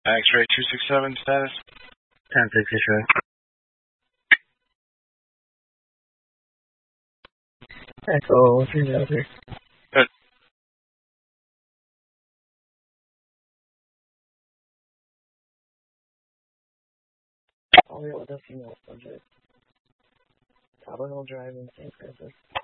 X-ray 267 status. 10-6 X-ray. Echo, what's your answer? Good. All right, with a female subject. Tabernacle Drive in St. Francis.